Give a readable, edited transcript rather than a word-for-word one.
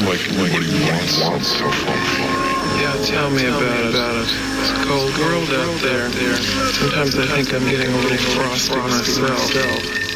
like nobody wants to function. Yeah, tell me about it. It's a cold world out there. Sometimes I think I'm getting a little frosty myself.